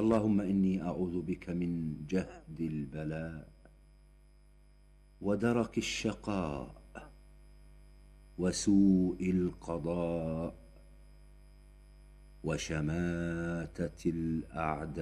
اللهم إني أعوذ بك من جهد البلاء ودرك الشقاء وسوء القضاء وشماتة الأعداء.